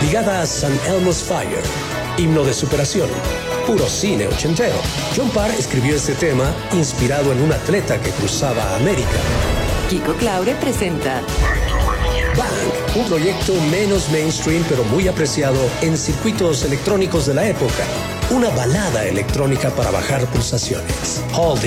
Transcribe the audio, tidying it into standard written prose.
Brigada San Elmo's Fire, himno de superación, puro cine ochentero. John Parr escribió este tema inspirado en un atleta que cruzaba América. Kiko Claure presenta Bang, un proyecto menos mainstream pero muy apreciado en circuitos electrónicos de la época. Una balada electrónica para bajar pulsaciones. Hold